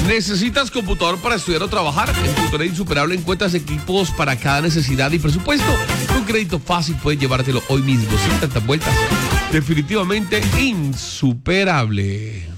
¿Necesitas computador para estudiar o trabajar? En Tutored Insuperable encuentras equipos para cada necesidad y presupuesto. Con crédito fácil puedes llevártelo hoy mismo, sin tantas vueltas. Definitivamente insuperable.